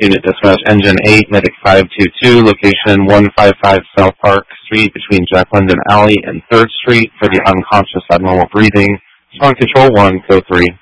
Unit Dispatch Engine 8, Medic 522, location 155 South Park Street between Jack London Alley and 3rd Street for the unconscious abnormal breathing. Respond Control 1, Code 3.